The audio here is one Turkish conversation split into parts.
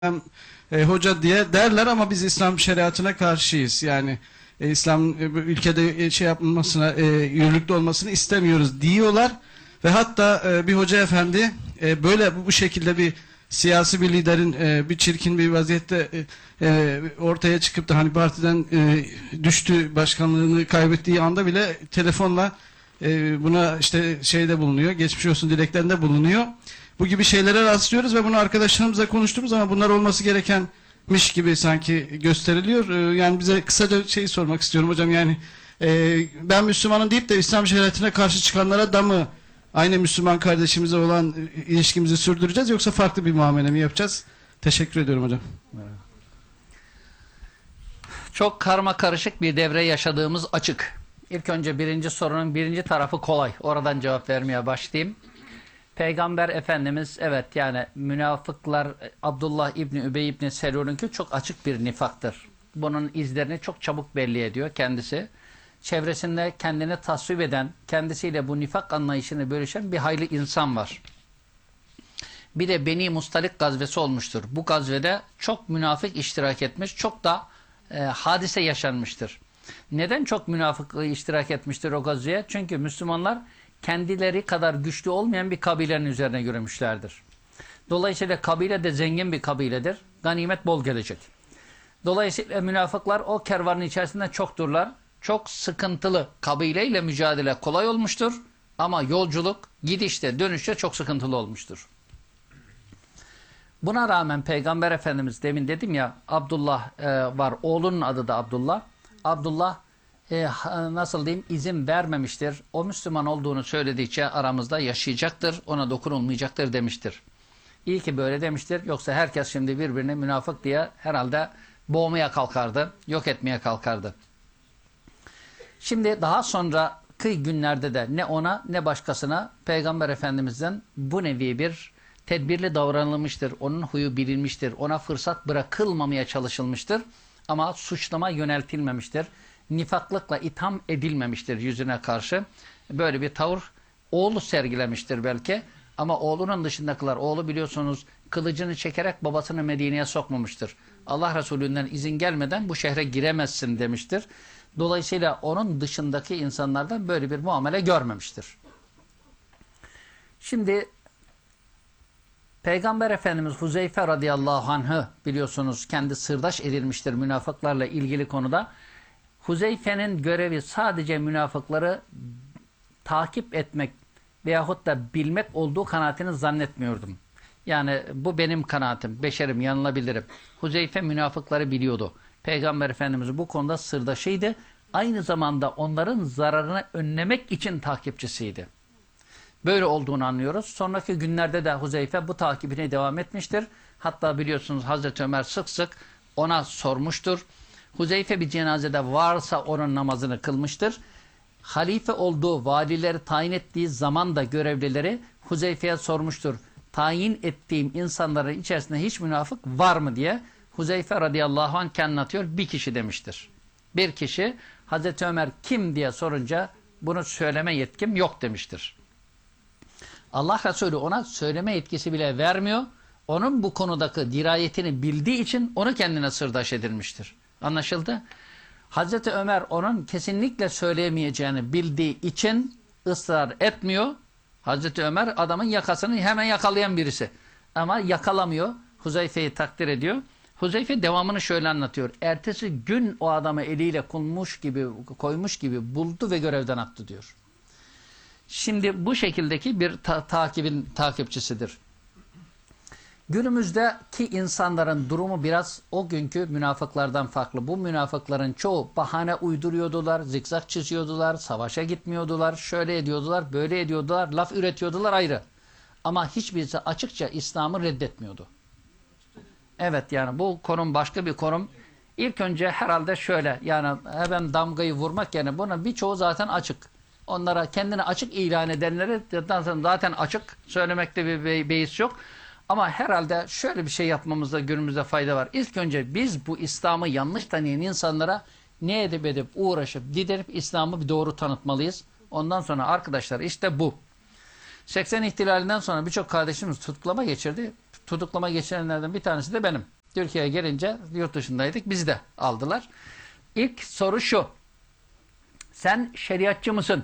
hoca diye derler ama biz İslam şeriatına karşıyız. Yani İslam ülkede şey yapılmasına, yürürlükte olmasını istemiyoruz diyorlar. Ve hatta bir hoca efendi böyle bu şekilde bir siyasi bir liderin bir çirkin bir vaziyette ortaya çıkıp da hani partiden düştü, başkanlığını kaybettiği anda bile telefonla buna işte şeyde bulunuyor, geçmiş olsun dileklerinde bulunuyor. Bu gibi şeylere rastlıyoruz ve bunu arkadaşlarımızla konuştuğumuz ama bunlar olması gerekenmiş gibi sanki gösteriliyor. Yani bize kısaca şey sormak istiyorum hocam, yani ben Müslümanım deyip de İslam şeriatına karşı çıkanlara da mı aynı Müslüman kardeşimize olan ilişkimizi sürdüreceğiz, yoksa farklı bir muamele mi yapacağız? Teşekkür ediyorum hocam. Çok karma karışık bir devre yaşadığımız açık. İlk önce birinci sorunun birinci tarafı kolay. Oradan cevap vermeye başlayayım. Peygamber Efendimiz, evet, yani münafıklar, Abdullah İbni Übey İbni Selul'ünki çok açık bir nifaktır. Bunun izlerini çok çabuk belli ediyor kendisi. Çevresinde kendini tasvip eden, kendisiyle bu nifak anlayışını bölüşen bir hayli insan var. Bir de Beni Mustalik gazvesi olmuştur. Bu gazvede çok münafık iştirak etmiş, çok da hadise yaşanmıştır. Neden çok münafık iştirak etmiştir o gazveye? Çünkü Müslümanlar kendileri kadar güçlü olmayan bir kabilenin üzerine yürümüşlerdir. Dolayısıyla kabile de zengin bir kabiledir. Ganimet bol gelecek. Dolayısıyla münafıklar o kervanın içerisinde çokturlar. Çok sıkıntılı, kabileyle mücadele kolay olmuştur. Ama yolculuk, gidişte, dönüşte çok sıkıntılı olmuştur. Buna rağmen Peygamber Efendimiz, demin dedim ya, Abdullah var, oğlunun adı da Abdullah. Abdullah nasıl diyeyim, izin vermemiştir. O Müslüman olduğunu söyledikçe aramızda yaşayacaktır, ona dokunulmayacaktır demiştir. İyi ki böyle demiştir. Yoksa herkes şimdi birbirini münafık diye herhalde boğmaya kalkardı, yok etmeye kalkardı. Şimdi daha sonraki günlerde de ne ona ne başkasına Peygamber Efendimiz'den bu nevi bir tedbirli davranılmıştır. Onun huyu bilinmiştir. Ona fırsat bırakılmamaya çalışılmıştır. Ama suçlama yöneltilmemiştir. Nifaklıkla itham edilmemiştir yüzüne karşı. Böyle bir tavır oğlu sergilemiştir belki. Ama oğlunun dışındakiler, oğlu biliyorsunuz kılıcını çekerek babasını Medine'ye sokmamıştır. Allah Resulü'nden izin gelmeden bu şehre giremezsin demiştir. Dolayısıyla onun dışındaki insanlardan böyle bir muamele görmemiştir. Şimdi Peygamber Efendimiz Huzeyfe radıyallahu anh'ı biliyorsunuz kendi sırdaş edilmiştir münafıklarla ilgili konuda. Huzeyfe'nin görevi sadece münafıkları takip etmek veyahut da bilmek olduğu kanaatini zannetmiyordum. Yani bu benim kanaatim, beşerim, yanılabilirim. Huzeyfe münafıkları biliyordu. Peygamber Efendimiz bu konuda sırdaşıydı. Aynı zamanda onların zararını önlemek için takipçisiydi. Böyle olduğunu anlıyoruz. Sonraki günlerde de Huzeyfe bu takibine devam etmiştir. Hatta biliyorsunuz Hazreti Ömer sık sık ona sormuştur. Huzeyfe bir cenazede varsa onun namazını kılmıştır. Halife olduğu, valileri tayin ettiği zaman da görevlileri Huzeyfe'ye sormuştur. Tayin ettiğim insanların içerisinde hiç münafık var mı diye. Huzeyfe radıyallahu anh kendini atıyor, bir kişi demiştir. Bir kişi. Hazreti Ömer kim diye sorunca bunu söyleme yetkim yok demiştir. Allah Resulü ona söyleme yetkisi bile vermiyor. Onun bu konudaki dirayetini bildiği için onu kendine sırdaş edilmiştir. Anlaşıldı? Hazreti Ömer onun kesinlikle söyleyemeyeceğini bildiği için ısrar etmiyor. Hazreti Ömer adamın yakasını hemen yakalayan birisi. Ama yakalamıyor. Huzeyfe'yi takdir ediyor. Huzeyfe devamını şöyle anlatıyor. Ertesi gün o adamı eliyle koymuş gibi buldu ve görevden attı diyor. Şimdi bu şekildeki bir takibin takipçisidir. Günümüzdeki insanların durumu biraz o günkü münafıklardan farklı. Bu münafıkların çoğu bahane uyduruyordular, zikzak çiziyordular, savaşa gitmiyordular, şöyle ediyordular, böyle ediyordular, laf üretiyordular ayrı. Ama hiçbirisi açıkça İslam'ı reddetmiyordu. Evet, yani bu konum başka bir konum. İlk önce herhalde şöyle, yani hemen damgayı vurmak yerine buna birçoğu zaten açık. Onlara kendini açık ilan edenleri zaten açık. Söylemekte bir beis yok. Ama herhalde şöyle bir şey yapmamızda günümüzde fayda var. İlk önce biz bu İslam'ı yanlış tanıyan insanlara ne edip uğraşıp giderip İslam'ı bir doğru tanıtmalıyız. Ondan sonra arkadaşlar işte bu. 80 ihtilalinden sonra birçok kardeşimiz tutuklama geçirdi. Tutuklama geçirenlerden bir tanesi de benim. Türkiye'ye gelince yurt dışındaydık. Bizi de aldılar. İlk soru şu. Sen şeriatçı mısın?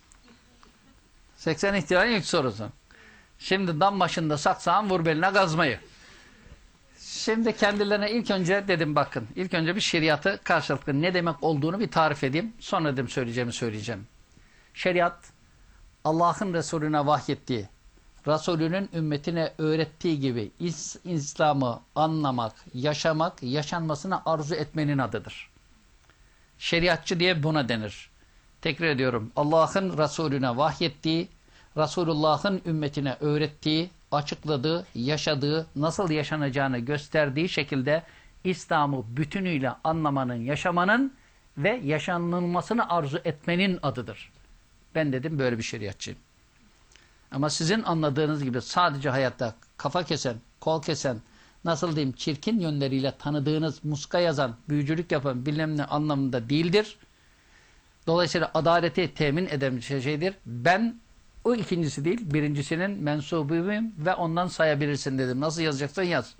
80 ihtilali ilk sorusu. Şimdi dam başında saksağın vur beline kazmayı. Şimdi kendilerine ilk önce dedim bakın. İlk önce bir şeriatı karşılıklı ne demek olduğunu bir tarif edeyim. Sonra dedim söyleyeceğim. Şeriat Allah'ın Resulüne vahyettiği, Resulünün ümmetine öğrettiği gibi İslam'ı anlamak, yaşamak, yaşanmasını arzu etmenin adıdır. Şeriatçı diye buna denir. Tekrar ediyorum. Allah'ın Resulüne vahyettiği, Resulullah'ın ümmetine öğrettiği, açıkladığı, yaşadığı, nasıl yaşanacağını gösterdiği şekilde İslam'ı bütünüyle anlamanın, yaşamanın ve yaşanılmasını arzu etmenin adıdır. Ben dedim böyle bir şeriatçıyım. Ama sizin anladığınız gibi sadece hayatta kafa kesen, kol kesen, nasıl diyeyim çirkin yönleriyle tanıdığınız, muska yazan, büyücülük yapan bilmem ne anlamında değildir. Dolayısıyla adaleti temin eden şeydir. Ben o ikincisi değil, birincisinin mensubuyum ve ondan sayabilirsin dedim. Nasıl yazacaksan yaz.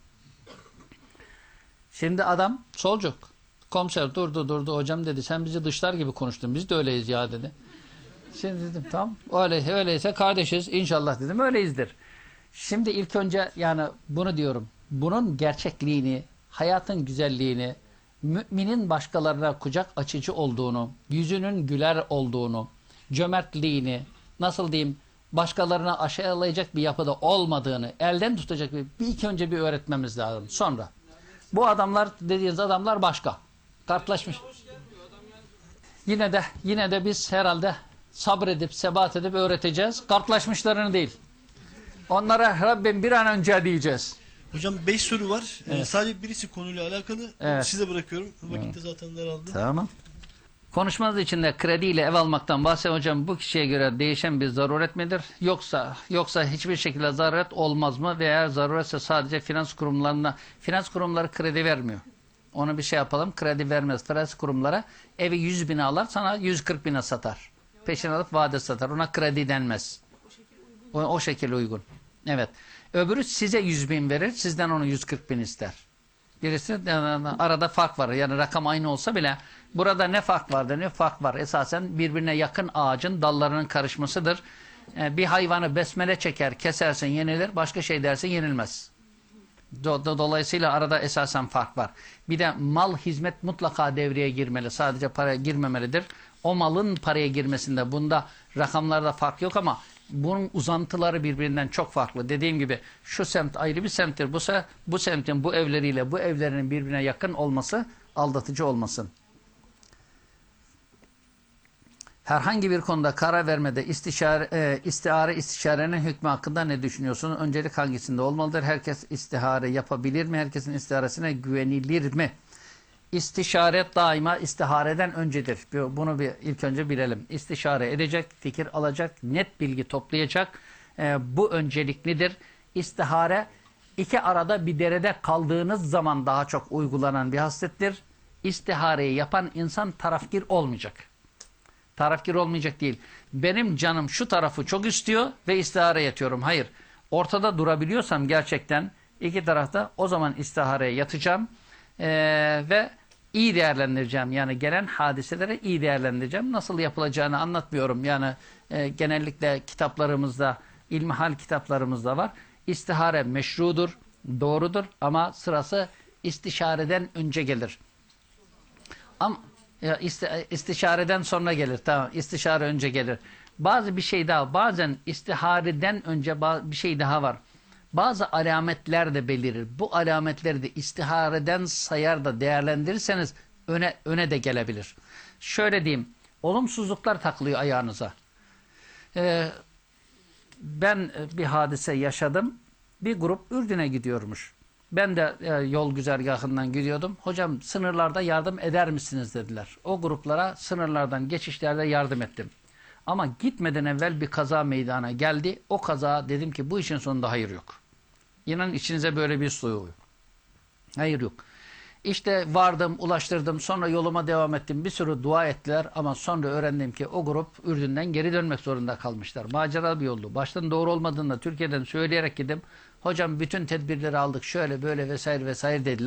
Şimdi adam solcuk. Komiser durdu hocam dedi. Sen bizi dışlar gibi konuştun. Biz de öyleyiz ya dedi. Şimdi dedim tamam. Öyleyse kardeşiz. İnşallah dedim. Öyleyizdir. Şimdi ilk önce yani bunu diyorum. Bunun gerçekliğini, hayatın güzelliğini, müminin başkalarına kucak açıcı olduğunu, yüzünün güler olduğunu, cömertliğini, nasıl diyeyim, başkalarına aşağılayacak bir yapıda olmadığını, elden tutacak bir ilk önce bir öğretmemiz lazım. Sonra. Bu adamlar dediğiniz adamlar başka. Kartlaşmış. Yine de biz herhalde sabredip, sebat edip öğreteceğiz. Kartlaşmışlarını değil. Onlara Rabbim bir an önce diyeceğiz. Hocam 5 soru var. Evet. Sadece birisi konuyla alakalı. Evet. Size bırakıyorum. Vakit de zaten daraldı. Tamam. Konuşmanız içinde krediyle ev almaktan bahsediyor hocam. Bu kişiye göre değişen bir zaruret midir? Yoksa hiçbir şekilde zaruret olmaz mı? Veya eğer zaruretse sadece finans kurumları kredi vermiyor. Onu bir şey yapalım. Kredi vermez. Finans kurumlara evi 100 bine alır sana 140 bine satar. Peşin alıp vade satar. Ona kredi denmez. O şekilde uygun. Evet. Öbürü size 100 bin verir. Sizden onu 140 bin ister. Birisi arada fark var. Yani rakam aynı olsa bile burada ne fark vardır ne fark var. Esasen birbirine yakın ağacın dallarının karışmasıdır. Bir hayvanı besmele çeker, kesersin yenilir. Başka şey dersin yenilmez. Dolayısıyla arada esasen fark var. Bir de mal hizmet mutlaka devreye girmeli. Sadece para girmemelidir. O malın paraya girmesinde bunda rakamlarda fark yok ama bunun uzantıları birbirinden çok farklı. Dediğim gibi şu semt ayrı bir semttir. Bu semtin bu evleriyle bu evlerinin birbirine yakın olması aldatıcı olmasın. Herhangi bir konuda karar vermede istişarenin hükmü hakkında ne düşünüyorsunuz? Öncelik hangisinde olmalıdır? Herkes istihare yapabilir mi? Herkesin istiharesine güvenilir mi? İstişare daima istihareden öncedir. Bunu ilk önce bilelim. İstişare edecek, fikir alacak, net bilgi toplayacak. Bu önceliklidir. İstihare iki arada bir derede kaldığınız zaman daha çok uygulanan bir haslettir. İstihareyi yapan insan tarafgir olmayacak. Tarafgir olmayacak değil. Benim canım şu tarafı çok istiyor ve istihare yatıyorum. Hayır. Ortada durabiliyorsam gerçekten iki tarafta o zaman istihareye yatacağım ve iyi değerlendireceğim. Yani gelen hadiseleri iyi değerlendireceğim. Nasıl yapılacağını anlatmıyorum. Yani genellikle kitaplarımızda, ilmihal kitaplarımızda var. İstihare meşrudur, doğrudur ama sırası istişareden önce gelir. Ama istişareden sonra gelir. Tamam, istişare önce gelir. Bir şey daha, bazen istihareden önce bir şey daha var. Bazı alametler de belirir. Bu alametleri de istihareden sayar da değerlendirirseniz öne de gelebilir. Şöyle diyeyim, olumsuzluklar takılıyor ayağınıza. Ben bir hadise yaşadım. Bir grup Ürdün'e gidiyormuş. Ben de yol güzergahından gidiyordum. Hocam sınırlarda yardım eder misiniz dediler. O gruplara sınırlardan geçişlerde yardım ettim. Ama gitmeden evvel bir kaza meydana geldi. O kaza dedim ki bu işin sonunda hayır yok. İnanın içinize böyle bir soğuyor. Hayır yok. İşte vardım, ulaştırdım, sonra yoluma devam ettim. Bir sürü dua ettiler ama sonra öğrendim ki o grup Ürdün'den geri dönmek zorunda kalmışlar. Macera bir yoldu. Baştan doğru olmadığını da Türkiye'den söyleyerek gidip hocam bütün tedbirleri aldık şöyle böyle vesaire vesaire dediler.